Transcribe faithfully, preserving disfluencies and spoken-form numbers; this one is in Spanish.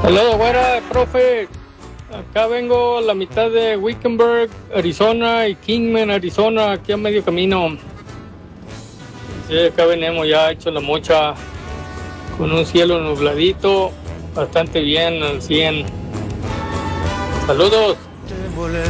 Saludos, güera, profe. Acá vengo a la mitad de Wickenburg, Arizona, y Kingman, Arizona, aquí a medio camino. Sí, acá venimos ya hecho la mocha con un cielo nubladito, bastante bien al cien. Saludos.